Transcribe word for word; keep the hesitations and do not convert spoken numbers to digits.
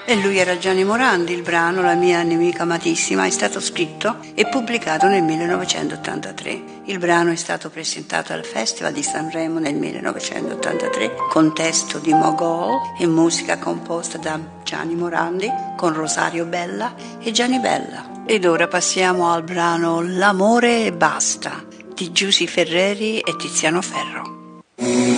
E lui era Gianni Morandi. Il brano La mia nemica amatissima è stato scritto e pubblicato nel millenovecentottantatré. Il brano è stato presentato al Festival di Sanremo nel millenovecentottantatré con testo di Mogol e musica composta da Gianni Morandi con Rosario Bella e Gianni Bella. Ed ora passiamo al brano L'amore e basta di Giusy Ferreri e Tiziano Ferro.